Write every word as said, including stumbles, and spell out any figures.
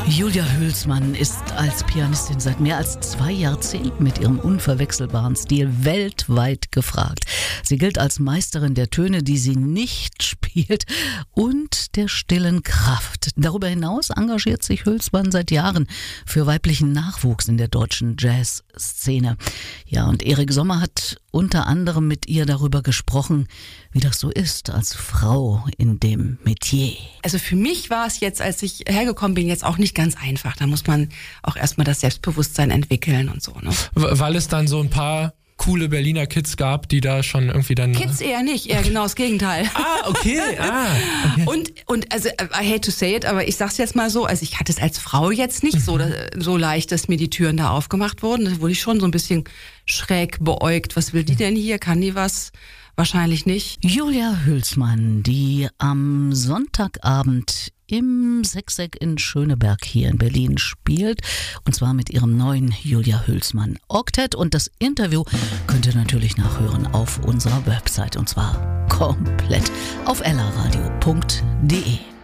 Julia Hülsmann ist als Pianistin seit mehr als zwei Jahrzehnten mit ihrem unverwechselbaren Stil weltweit gefragt. Sie gilt als Meisterin der Töne, die sie nicht spielt, und der stillen Kraft. Darüber hinaus engagiert sich Hülsmann seit Jahren für weiblichen Nachwuchs in der deutschen Jazzszene. Ja, und Erik Sommer hat unter anderem mit ihr darüber gesprochen, wie das so ist als Frau in dem Metier. Also für mich war es jetzt, als ich hergekommen bin, jetzt auch nicht ganz einfach. Da muss man auch erstmal das Selbstbewusstsein entwickeln und so. Ne? Weil es dann so ein paar coole Berliner Kids gab, die da schon irgendwie dann... Kids eher nicht, eher genau das Gegenteil. Ah, okay. Ah, okay. Und, und also, I hate to say it, aber ich sag's jetzt mal so, also ich hatte es als Frau jetzt nicht so, so leicht, dass mir die Türen da aufgemacht wurden. Da wurde ich schon so ein bisschen schräg beäugt. Was will die denn hier? Kann die was? Wahrscheinlich nicht. Julia Hülsmann, die am Sonntagabend im Sechseck in Schöneberg hier in Berlin spielt, und zwar mit ihrem neuen Julia Hülsmann Octet, und das Interview könnt ihr natürlich nachhören auf unserer Website, und zwar komplett auf ella radio punkt de.